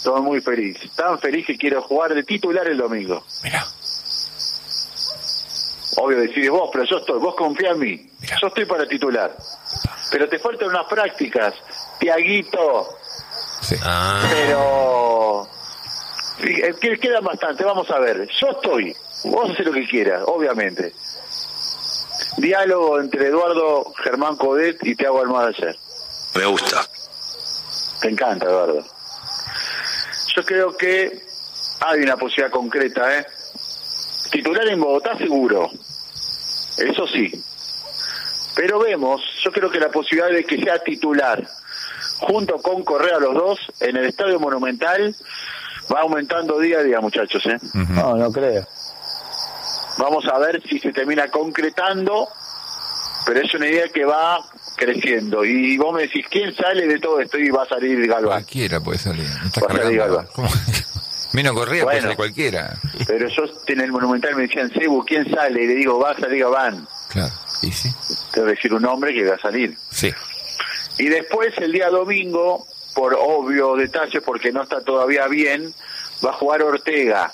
Soy muy feliz. Tan feliz que quiero jugar de titular el domingo. Mirá. Obvio decís vos, pero vos confía en mí. Mirá. Yo estoy para titular. Pero te faltan unas prácticas, Tiaguito. Sí. Pero quedan bastante, vamos a ver. Yo estoy, vos haces lo que quieras, obviamente. Diálogo entre Eduardo Germán Codet y Thiago Almada ayer. Me gusta. Te encanta, Eduardo. Yo creo que hay una posibilidad concreta, Titular en Bogotá seguro, eso sí. Pero vemos, yo creo que la posibilidad de que sea titular junto con Correa los dos en el Estadio Monumental va aumentando día a día, muchachos, No, no creo. Vamos a ver si se termina concretando, pero es una idea que va creciendo. Y vos me decís, ¿quién sale de todo esto? Y va a salir Galván. Cualquiera puede salir. Me estás Va a salir cargando. Galván. ¿Cómo? Menos Correa, Bueno. puede ser cualquiera. Pero yo en el Monumental me decían, Cebu, ¿quién sale? Y le digo, va a salir Galván. Claro, y sí. Tengo que decir un nombre que va a salir. Sí. Y después, el día domingo, por obvio detalle, porque no está todavía bien, va a jugar Ortega.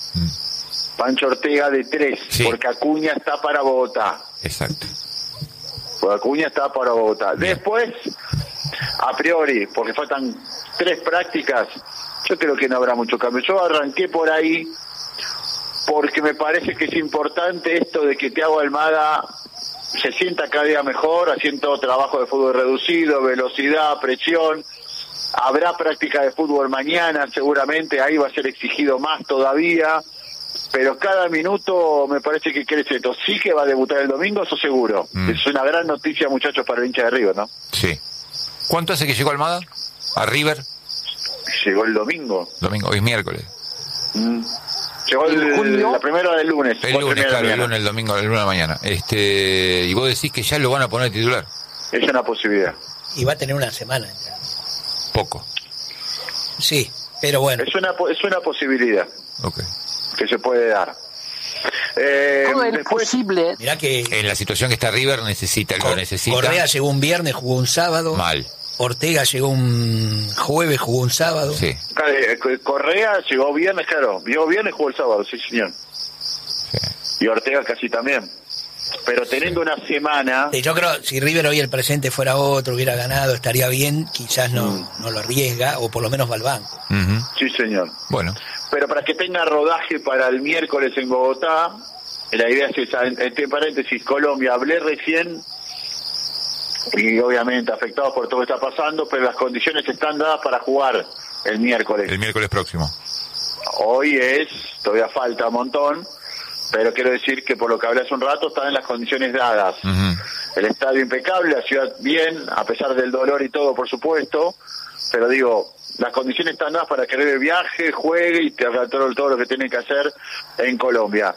Pancho Ortega de 3, Sí. porque Acuña está para Bogotá. Exacto. Porque Acuña está para Bogotá. Bien. Después, a priori, porque faltan 3 prácticas, yo creo que no habrá mucho cambio. Yo arranqué por ahí porque me parece que es importante esto de que Thiago Almada se sienta cada día mejor, haciendo trabajo de fútbol reducido, velocidad, presión. Habrá práctica de fútbol mañana, seguramente ahí va a ser exigido más todavía, pero cada minuto me parece que crece esto. Sí que va a debutar el domingo, eso seguro. Es una gran noticia, muchachos, para el hincha de River, ¿no? Sí. ¿Cuánto hace que llegó Almada? ¿A River? Llegó el domingo. Domingo, hoy es miércoles. Llegó la primera del lunes. El 4:30 lunes, de la claro, el mañana. lunes, el domingo, el lunes de la mañana. Y vos decís que ya lo van a poner titular. Es una posibilidad. Y va a tener una semana. Poco. Sí, pero bueno. Es una posibilidad Ok. que se puede dar. ¿Cómo es Después, posible? Mirá que En la situación que está River, lo necesita. Correa llegó un viernes, jugó un sábado. Mal. Ortega llegó un jueves, jugó un sábado. Sí. Correa llegó viernes, claro. Llegó viernes, jugó el sábado, sí, señor. Y Ortega casi también. Pero teniendo una semana... Yo creo, si River hoy el presente fuera otro, hubiera ganado, estaría bien, quizás no lo arriesga, o por lo menos va al banco. Ujú. Sí, señor. Bueno. Pero para que tenga rodaje para el miércoles en Bogotá, la idea es esa. Entre paréntesis, Colombia, hablé recién, y obviamente afectados por todo lo que está pasando, pero las condiciones están dadas para jugar el miércoles. El miércoles próximo. Hoy todavía falta un montón, pero quiero decir que por lo que hablé hace un rato, están en las condiciones dadas. Ujú. El estadio impecable, la ciudad bien, a pesar del dolor y todo, por supuesto, pero digo, las condiciones están dadas para que River viaje, juegue y te haga todo lo que tiene que hacer en Colombia.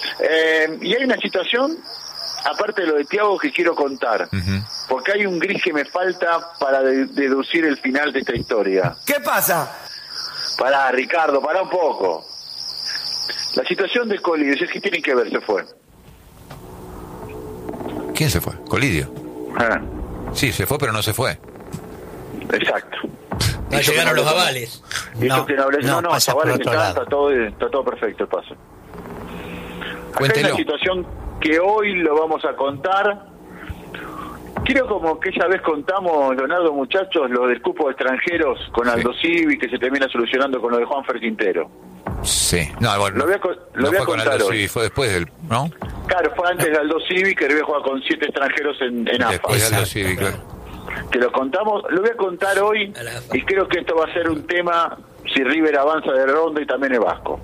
Y hay una situación, aparte de lo de Thiago, que quiero contar, porque hay un gris que me falta para deducir el final de esta historia. ¿Qué pasa? Pará, Ricardo, pará un poco. La situación de Colidio, si es que tiene que ver, se fue. ¿Quién se fue? Colidio. Sí, se fue, pero no se fue. Exacto. No llegaron los avales. No, pasa por avales otro lado. está todo perfecto el paso. Acá hay Cuéntelo. una situación que hoy lo vamos a contar. Quiero como que esa vez contamos, Leonardo, muchachos, lo del cupo de extranjeros con Aldo Civi, que se termina solucionando con lo de Juanfer Quintero. Sí. No, bueno. Lo voy a no fue fue con Aldo hoy. Civi, fue después del... ¿No? Claro, fue antes de Aldo Civi, que River juega con 7 extranjeros en AFA. Después de Aldo Civi, claro. Que lo contamos, lo voy a contar hoy, y creo que esto va a ser un tema si River avanza de ronda y también es Vasco.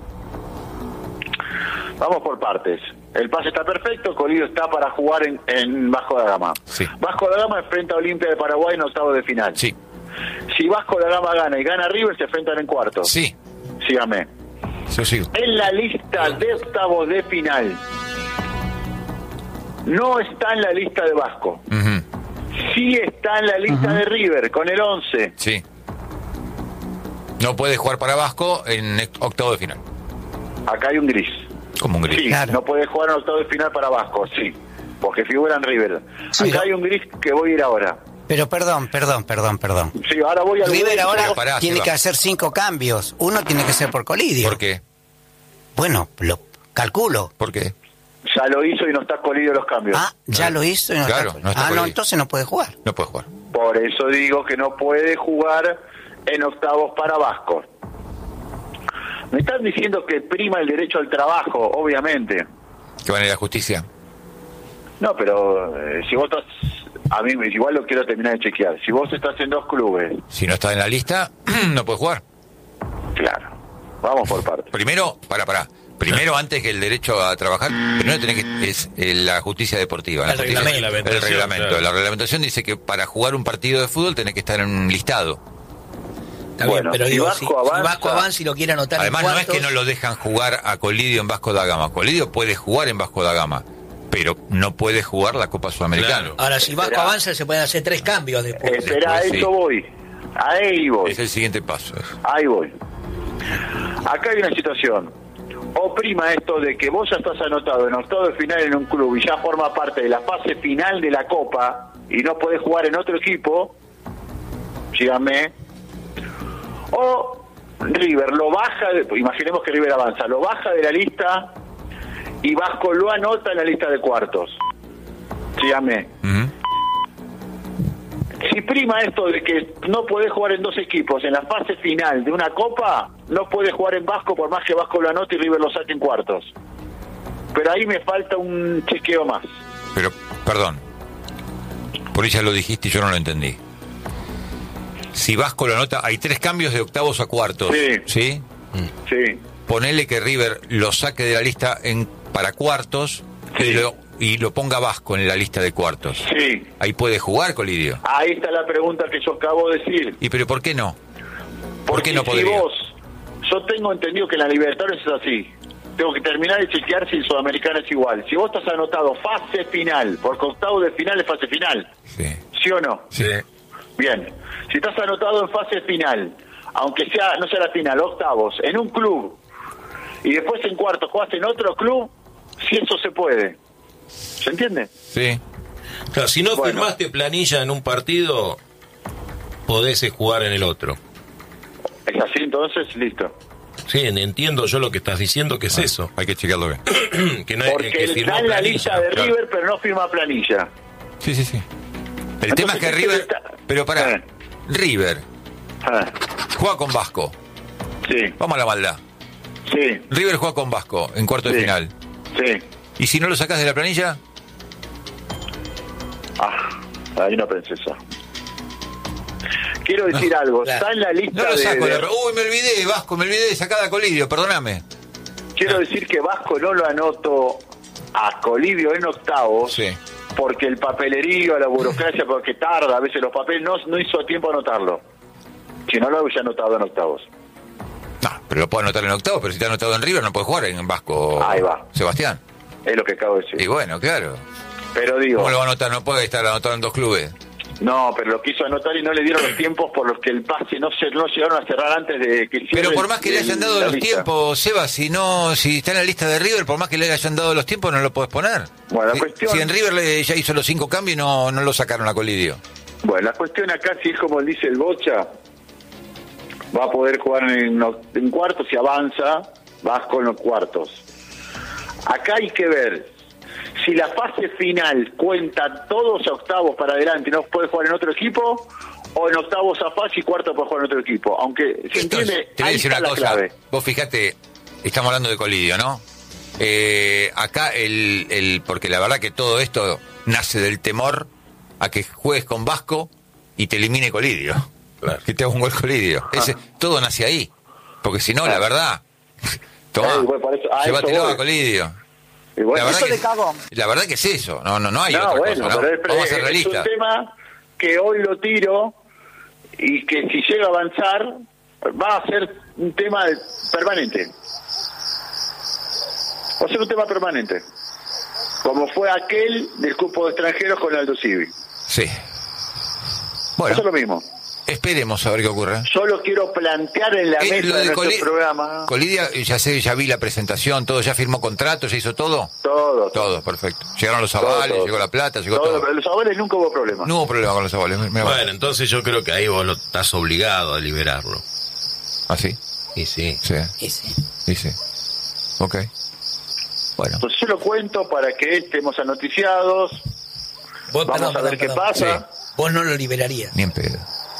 Vamos por partes. El pase está perfecto, Colidio está para jugar en Vasco da Gama. Sí. Vasco da Gama enfrenta a Olimpia de Paraguay en octavos de final. Sí. Si Vasco da Gama gana y gana River, se enfrentan en cuartos. Sí. Sígame. Yo sigo. En la lista de octavos de final no está en la lista de Vasco. Ujú. Sí está en la lista de River, con el 11. Sí. No puede jugar para Vasco en octavo de final. Acá hay un gris. Como un gris. Sí, Claro. no puede jugar en octavo de final para Vasco, sí, porque figura en River. Sí, Acá ¿no? hay un gris que voy a ir ahora. Pero perdón. Sí, ahora voy a... River ahora Pará, tiene Seba. que hacer 5 cambios. Uno tiene que ser por Colidio. ¿Por qué? Bueno, lo calculo. ¿Por qué? Ya lo hizo y no está Colidio los cambios. Ah, ya lo hizo. Y no Claro, está... no está no, Colidio. entonces no puede jugar. No puede jugar. Por eso digo que no puede jugar en octavos para Vasco. Me están diciendo que prima el derecho al trabajo, obviamente. ¿Que van a ir a la justicia? No, pero si vos estás... A mí igual lo quiero terminar de chequear. Si vos estás en 2 clubes, Si no está en la lista, no puede jugar. claro. Vamos por partes. Primero, pará. Primero, antes que el derecho a trabajar, primero tenés que... Es la justicia deportiva. La El justicia- reglamento. El reglamento. Claro. La reglamentación dice que para jugar un partido de fútbol tenés que estar en un listado. Está Bueno, bien, pero si digo, Vasco si avanza- Vasco avanza y lo quiere anotar Además, en no es cuartos, que no lo dejan jugar a Colidio en Vasco da Gama. Colidio puede jugar en Vasco da Gama, pero no puede jugar la Copa Sudamericana. Claro. Ahora, si Vasco Esperá. avanza, se pueden hacer 3 cambios después. Espera, a Después, eso sí. voy. Ahí voy. Es el siguiente paso. Ahí voy. Acá hay una situación. O prima esto de que vos ya estás anotado en octavo de final en un club y ya forma parte de la fase final de la Copa y no podés jugar en otro equipo, síganme. O River lo baja, imaginemos que River avanza, lo baja de la lista y Vasco lo anota en la lista de cuartos. Síganme. Ujú. Si prima esto de que no podés jugar en 2 equipos en la fase final de una copa, no podés jugar en Vasco por más que Vasco lo anote y River lo saque en cuartos. Pero ahí me falta un chequeo más. Pero, perdón. Por ahí ya lo dijiste y yo no lo entendí. Si Vasco lo anota, hay 3 cambios de octavos a cuartos. Sí. ¿Sí? Sí. Ponele que River lo saque de la lista para cuartos Sí. y lo ponga Vasco en la lista de cuartos. Sí. Ahí puede jugar Colidio. Ahí está la pregunta que yo acabo de decir. ¿Y pero por qué no? ¿Por Porque qué no si podría? vos, yo tengo entendido que en la Libertadores es así. Tengo que terminar de chequear si el Sudamericano es igual. Si vos estás anotado fase final, porque octavo de final es fase final. Sí. ¿Sí o no? Sí. Bien. Si estás anotado en fase final, aunque sea no sea la final, octavos, en un club, y después en cuartos jugás en otro club, si eso se puede. ¿Se entiende? Sí. Claro, si no Bueno. firmaste planilla en un partido, podés jugar en el otro. Es así, entonces, listo. Sí, entiendo yo lo que estás diciendo, que es eso. Hay que chequearlo bien. Que no hay Porque que él firmó está en la planilla, lista de claro. River, pero no firma planilla. Sí. El Entonces, tema es que ¿qué River... está? Pero pará. Eh. River Ah, juega con Vasco. sí, Vamos a la maldad. sí, River juega con Vasco en cuarto de Sí. final. sí. ¿Y si no lo sacás de la planilla? Ahí no pensé eso. Quiero decir algo. claro. Está en la lista No lo saco. de... Uy, me olvidé, Vasco, me olvidé de sacar a Colidio, perdóname. Quiero decir que Vasco no lo anoto a Colidio en octavos. Sí. Porque el papelerío, la burocracia, porque tarda, a veces los papeles no hizo a tiempo anotarlo. Si no lo había anotado en octavos. No, pero lo puedo anotar en octavo, pero si está anotado en River no puede jugar en Vasco. Ahí va. Sebastián. Es lo que acabo de decir. Y bueno, claro. Pero digo, ¿Cómo lo va a anotar? No puede estar anotado en 2 clubes. no, pero lo quiso anotar y no le dieron los tiempos por los que el pase no llegaron a cerrar antes de que Pero cierre por más que le hayan dado la los lista. tiempos, Seba, si está en la lista de River, por más que le hayan dado los tiempos, no lo podés poner. Bueno, la cuestión- Si en River ya hizo los 5 cambios y no lo sacaron a Colidio. Bueno, la cuestión acá, si es como dice el Bocha, va a poder jugar en cuartos y avanza, vas con los cuartos. Acá hay que ver si la fase final cuenta todos a octavos para adelante y no puede jugar en otro equipo, o en octavos a fase y cuarto puede jugar en otro equipo. Aunque, ¿se entiende? Entonces, te voy a Ahí decir está una la cosa. clave. Vos fijate, estamos hablando de Colidio, ¿no? Acá porque la verdad que todo esto nace del temor a que juegues con Vasco y te elimine Colidio. Claro. Que te haga un gol Colidio. Todo nace ahí. Porque si no, la verdad, tomá, bueno, por eso- a eso llévatelo voy. a Colidio. Y bueno, La verdad, eso que, de cagón. la verdad que es eso. No hay No, otra bueno, cosa, ¿no? pero Vamos a ser es un realistas. tema que hoy lo tiro y que si llega a avanzar va a ser un tema permanente. Va a ser un tema permanente. Como fue aquel del cupo de extranjeros con Aldo Civi. Sí. Bueno. Eso es lo mismo. Esperemos a ver qué ocurre. Solo quiero plantear en la mesa Lo de de nuestro programa. Colidia, ya vi la presentación, todo, ya firmó contrato, ya hizo todo. Todo. Perfecto. Llegaron los avales, Todo. llegó la plata, llegó todo. Pero los avales nunca hubo problema. No hubo problema con los avales. Bueno, entonces yo creo que ahí vos lo estás obligado a liberarlo. ¿Ah, sí? Y sí. Sí. Ese. Sí. Ok. Bueno. Pues yo lo cuento para que estemos anoticiados. Vamos a ver qué pasa. Sí. Vos no lo liberarías. Ni en pedo.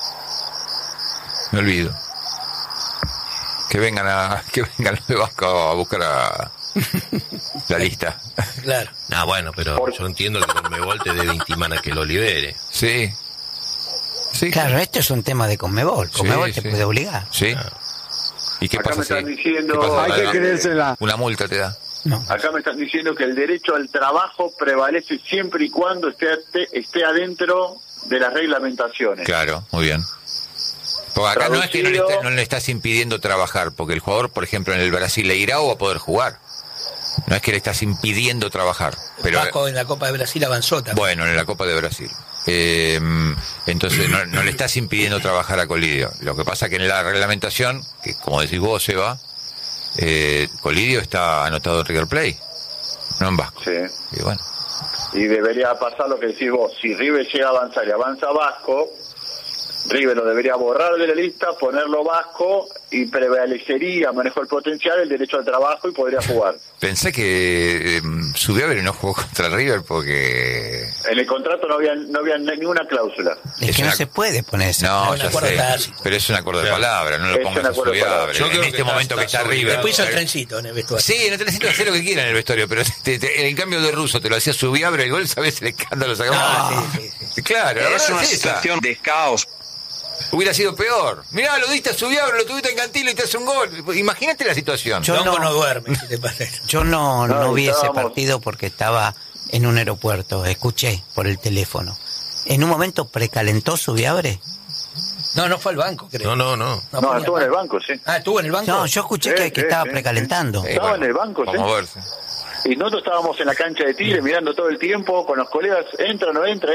Me olvido. Que vengan los de Vasco a buscar la lista. Claro. Ah, bueno, pero yo entiendo que Conmebol te debe intimar a que lo libere. Sí. Sí. Claro, esto es un tema de Conmebol. Conmebol te sí. puede obligar. Sí. ¿Y qué Acá pasa me están si- diciendo- qué pasa? Hay que creérsela. Una multa te da. No. Acá me están diciendo que el derecho al trabajo prevalece siempre y cuando esté adentro de las reglamentaciones. Claro, muy bien. Porque acá no es que Traducido- no le estás impidiendo trabajar, porque el jugador, por ejemplo, en el Brasil Leirao va a poder jugar. No es que le estás impidiendo trabajar. Pero Vasco en la Copa de Brasil avanzó también. bueno, en la Copa de Brasil. Entonces no le estás impidiendo trabajar a Colidio. Lo que pasa que en la reglamentación, que como decís vos, Seba, Colidio está anotado en River Plate, no en Vasco. Sí. Y bueno, Y debería pasar lo que decís vos. Si River llega a avanzar y avanza Vasco, River lo debería borrar de la lista, ponerlo Vasco y prevalecería, manejo el potencial, el derecho al trabajo y podría jugar. pensé que Subiabre no jugó contra River porque... En el contrato no había ninguna cláusula. Es Es que una- no se puede poner esa. No, un ya acuerdo sé, tácito. pero es un acuerdo de Claro. palabra, no lo Es pongas un a acuerdo de palabra. Subiabre. Yo En creo este que momento que estás está River... Después hizo el trencito en el vestuario. Sí, en el trencito hacer lo que quiera en el vestuario, pero en cambio de Russo te lo hacía Subiabre el gol, ¿sabes el escándalo sacamos? Sí. Claro, la Es verdad una es esa. situación de caos. Hubiera sido peor. Mirá, lo diste a Subiabre, lo tuviste en Cantilo y te hace un gol. Imagínate la situación. Yo Longo no- no duerme, si te parece. Yo no vi ese estábamos- partido porque estaba en un aeropuerto. Escuché por el teléfono. En un momento precalentó Subiabre. No fue al banco, creo. No. No, ponía estuvo en el banco, sí. Ah, estuvo en el banco. No, yo escuché Sí, que sí, estaba sí, precalentando. Estaba en el banco, sí. Vamos a verse. Y nosotros estábamos en la cancha de Tigre mirando todo el tiempo con los colegas, entra, no entra.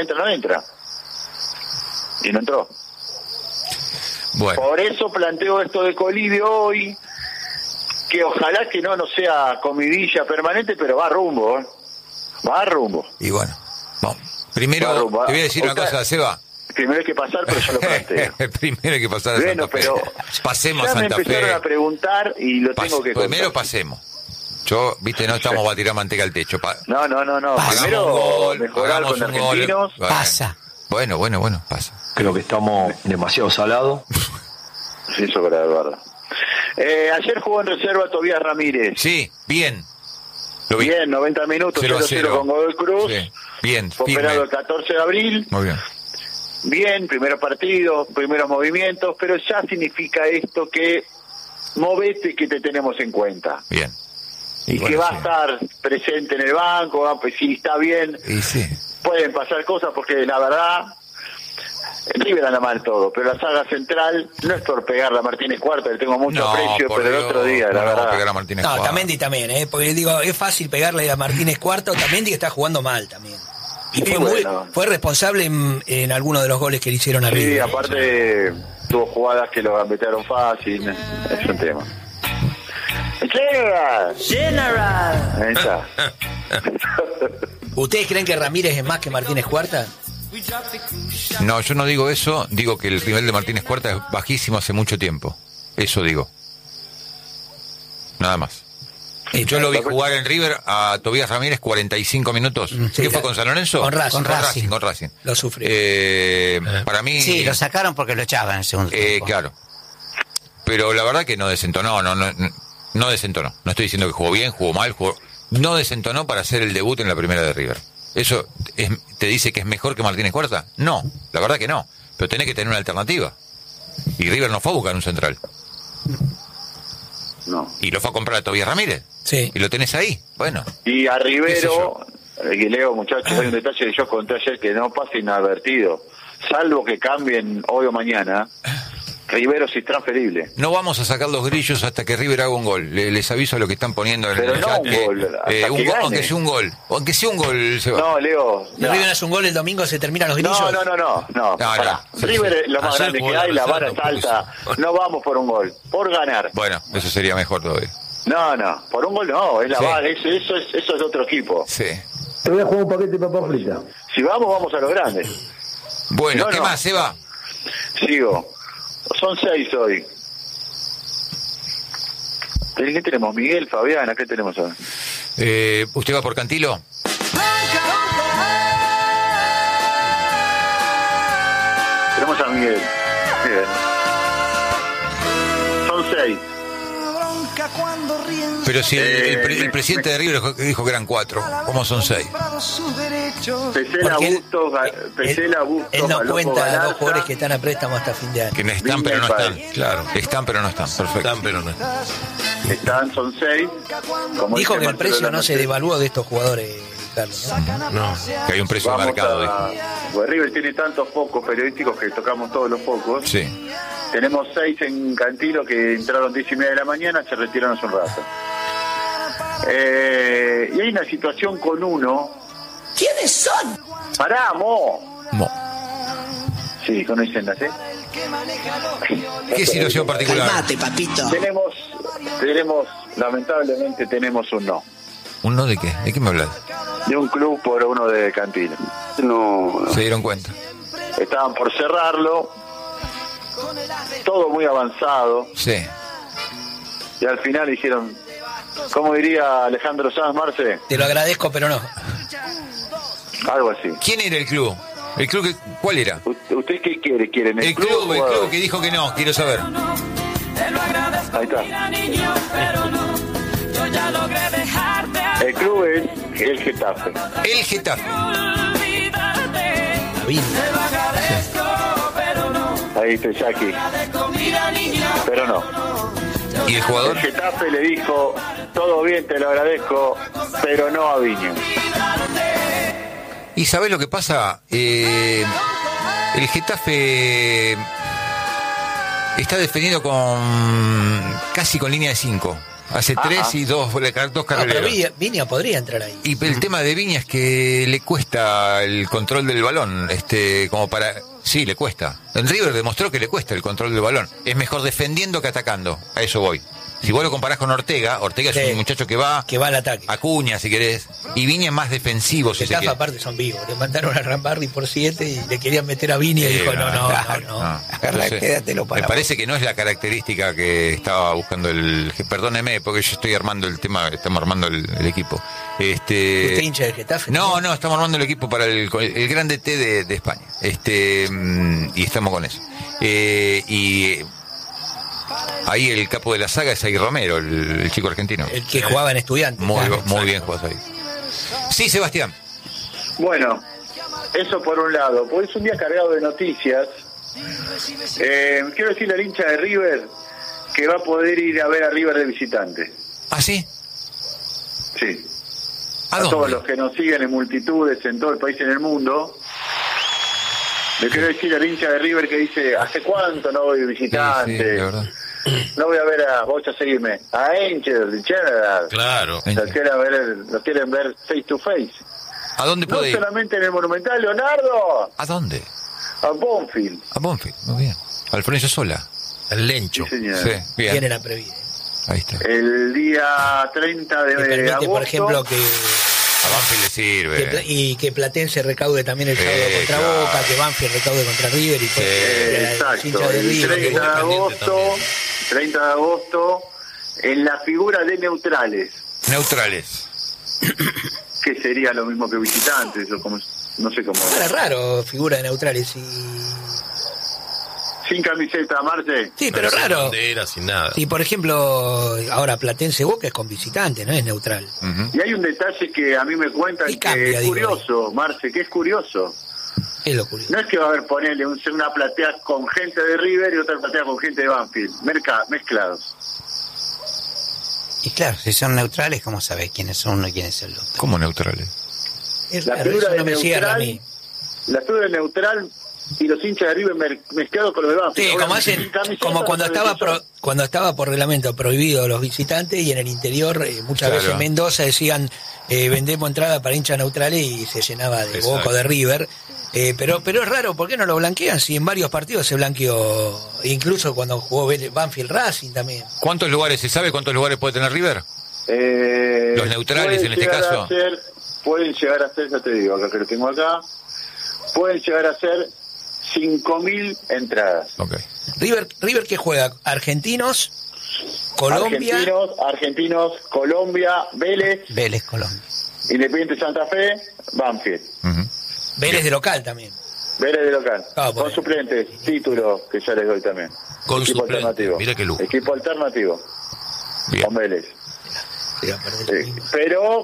Y no entró. Bueno, Por eso planteo esto de Colidio hoy, que ojalá que no sea comidilla permanente, pero va rumbo, ¿eh? Va rumbo. y bueno. Vamos. Primero, Va rumbo. te voy a decir una Otra- cosa, Seba. Primero hay que pasar, pero yo lo planteo. Primero hay que pasar a Bueno, Santa Fe. pero Pasemos a ya me Santa empezaron Fe. a preguntar y lo tengo que contar. Primero pasemos. Yo, viste, no estamos a tirar manteca al techo. No. Pasa. Primero Hagamos un gol, mejorar hagamos con un gol. argentinos. Pasa. Bueno, pasa. Creo que estamos demasiado salados. Sí, eso es verdad. Ayer jugó en reserva Tobías Ramírez. Sí, bien. Lo vi. Bien, 90 minutos, 0-0 con Godoy Cruz. Sí, bien, Fue firme. operado el 14 de abril. Muy bien. Bien, primeros partidos, primeros movimientos, pero ya significa esto que movete que te tenemos en cuenta. Bien. Y bueno, que va sí. a estar presente en el banco, pues si está bien, Y sí. pueden pasar cosas porque la verdad, River anda mal todo, pero la saga central no es por pegarla a Martínez Cuarta, le tengo mucho aprecio, por pero el Dios, otro día, la no, verdad. pegar a Martínez No, Cuarta. Tamendi también, porque digo, es fácil pegarle a Martínez Cuarto, Tamendi que está jugando mal también. Y Sí, fue, bueno. fue responsable en algunos de los goles que le hicieron a Sí, River. aparte tuvo jugadas que lo gambetearon fácil, es un tema. General. Ahí está. ¿Ustedes creen que Ramírez es más que Martínez Cuarta? No, yo no digo eso, digo que el nivel de Martínez Cuarta es bajísimo hace mucho tiempo. Eso digo. Nada más. Yo lo vi jugar en River a Tobías Ramírez 45 minutos. Sí, ¿Qué fue con San Lorenzo? con Racing. Con Racing. Lo sufrió. Para mí... Sí, lo sacaron porque lo echaban en el segundo tiempo. Claro. Pero la verdad que no desentonó, no desentonó. No estoy diciendo que jugó bien, jugó mal, no desentonó para hacer el debut en la primera de River. ¿Eso te dice que es mejor que Martínez Cuarta? No, la verdad que no. Pero tenés que tener una alternativa. Y River no fue a buscar un central. No. Y lo fue a comprar a Tobías Ramírez. Sí. Y lo tenés ahí. Bueno. Y a ¿Qué sé Rivero, que leo muchachos, hay un detalle que yo conté ayer que no pasa inadvertido, salvo que cambien hoy o mañana, Rivero es intransferible. No vamos a sacar los grillos hasta que River haga un gol. Les aviso a lo que están poniendo en Pero el no chat. un gol, hasta que gane. Aunque sea un gol. Aunque sea un gol, se va. No, Leo. Si River hace un gol el domingo, se terminan los grillos. No. Pará. Sí, River sí. es lo más Ayer grande jugó que la hay, la vara reserva, es alta. No vamos por un gol, por ganar. Bueno, eso sería mejor todavía. No, por un gol no, es la Sí. vara, eso es otro equipo. Sí. Te voy a jugar un paquete de papas fritas. Si vamos a lo grande. Bueno, No, ¿qué no. más, Seba? Sigo. Son 6 hoy. ¿Qué tenemos? Miguel, Fabiana, ¿qué tenemos hoy? ¿Usted va por Cantilo? Tenemos a Miguel. Bien. Son 6. Pero si el presidente de River dijo que eran 4, ¿cómo son 6? Pesela, Porque Bustos, Pesela, Bustos, Él nos Galopo, cuenta a Galarza. dos jugadores que están a préstamo hasta fin de año. Que no están, pero no están. Claro, están, pero no están. Perfecto. Están, pero no. Son 6. Dijo que el precio no se devaluó de estos jugadores, Carlos, ¿no? No. Que hay un precio de mercado, dijo. Pues River tiene tantos focos periodísticos que tocamos todos los focos. Sí. Tenemos 6 en Cantilo que entraron 10:30 de la mañana, se retiraron hace un rato. Y hay una situación con uno. ¿Quiénes son? ¡Paramos! Mo. Sí, con Isendas, ¿eh? ¿Qué situación particular? Calmate, papito. Lamentablemente tenemos un no. ¿Un no de qué? ¿De qué me hablas? De un club por uno de Cantilo. No. ¿Se dieron cuenta? Estaban por cerrarlo. Todo muy avanzado. Sí. Y al final dijeron, ¿cómo diría Alejandro Sanz, Marce? Te lo agradezco, pero no. Algo así. ¿Quién era el club? ¿El club que, cuál era? ¿Usted qué quiere? ¿Quieren El club que dijo que no, quiero saber. Ahí está. El club es el Getafe. El Getafe. Ahí está Jackie. Pero no. ¿Y el jugador? El Getafe le dijo, todo bien, te lo agradezco, pero no a Viña. ¿Y sabés lo que pasa? El Getafe está defendido casi con línea de 5. Hace 3 y 2 Pero carrileros. Viña podría entrar ahí. Y el tema de Viña es que le cuesta el control del balón, como para... Sí, le cuesta. En River demostró que le cuesta el control del balón. Es mejor defendiendo que atacando. A eso voy. Si vos lo comparás con Ortega es Sí. un muchacho que va al ataque. Acuña, si querés. Y Viña es más defensivo, si se Getafe quiere. aparte son vivos. Le mandaron a Rambardi por 7 y le querían meter a Viña y dijo, no. sé. Quédatelo para Me parece que no es la característica que estaba buscando Perdóneme, porque yo estoy armando el tema, estamos armando el equipo. ¿Usted hincha del Getafe? No, estamos armando el equipo para el grande T de España. Y estamos con eso. Y ahí el capo de la saga es ahí Romero, el chico argentino. El que jugaba en Estudiantes. Muy bien jugado ahí. Sí, Sebastián. Bueno, eso por un lado. Pues es un día cargado de noticias. Quiero decirle al hincha de River que va a poder ir a ver a River de visitante. ¿Ah, sí? Sí. ¿A A dónde? todos los que nos siguen en multitudes en todo el país y en el mundo. Le quiero decir al hincha de River que dice, ¿hace cuánto no voy de visitante? Sí, la verdad. No voy a ver voy a seguirme a Angel, General. Claro. Los quieren ver face to face. ¿A dónde No puede ir? solamente en el Monumental, Leonardo, ¿A dónde? a Bonfield. A Bonfield, muy bien. Alfredo Sola. El Lencho. Sí, señor. Sí, bien. Tiene la previa. Ahí está. El día 30 de Que permite, agosto. por ejemplo, que A Banfield le sirve. y que Platense recaude también el sábado contra claro. Boca, que Banfield recaude contra River y pues, Exacto. hincha de El River, que 30 de Boca. agosto, 30 de agosto, en la figura de neutrales, Neutrales. que sería lo mismo que visitantes, o como, no sé cómo. Era raro figura de neutrales y Sin camiseta, Marte. sí, pero sin raro. bandera, sin nada. Y por ejemplo, ahora Platense Boca es con visitante, no es neutral. Ujú. Y hay un detalle que a mí me cuentan Y que cambia, es digo, curioso, Marce, que es curioso. Es lo curioso. No es que va a haber ponerle una platea con gente de River y otra platea con gente de Banfield, mezclados. Y claro, si son neutrales, ¿cómo sabés quiénes son uno y quién es el otro? ¿Cómo neutrales? Es La raro, figura eso de no me cierra a neutral, mí. la figura de neutral y los hinchas de River mezclados con los de Banfield. Sí, como hacen, como cuando estaba por reglamento prohibido los visitantes, y en el interior muchas Claro. veces en Mendoza decían vendemos entrada para hinchas neutrales y se llenaba de Boca o de River. Pero es raro, ¿por qué no lo blanquean? Si en varios partidos se blanqueó, incluso cuando jugó Banfield Racing también. ¿Cuántos lugares, se sabe cuántos lugares puede tener River? Los neutrales en este caso. Pueden llegar a ser, ya te digo, acá que lo tengo acá, pueden llegar a ser 5.000 entradas. Ok. River que juega Argentinos, Colombia, Argentinos, Colombia, Vélez, Colombia. Independiente Santa Fe, Banfield. Ujú. Vélez de local también. Vélez de local. Ah, con bueno. suplentes, título que ya les doy también. Con Equipo suplentes, alternativo. mira qué lujo. Equipo alternativo. Bien. Con Vélez. Se iba a perder el mismo. Pero